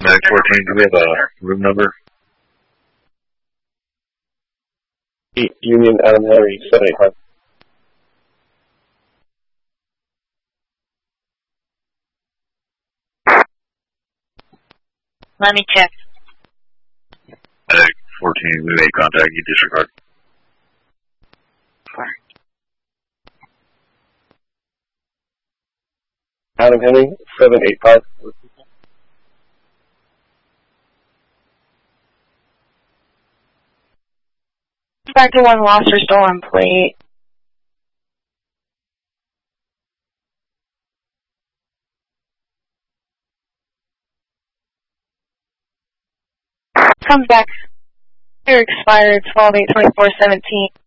Medic 14, do we have a room number? Union Adam Henry 785. Let me check. Medic 14, we made contact, you disregard. Adam Henry 785. Back to one lost or stolen plate. Comes back. Here expired 12/8/24/17.